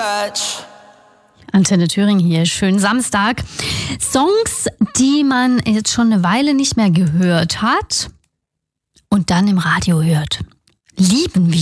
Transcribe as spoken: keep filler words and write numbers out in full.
touch. Antenne Thüringen hier, schönen Samstag. Songs, die man jetzt schon eine Weile nicht mehr gehört hat und dann im Radio hört. Lieben wir.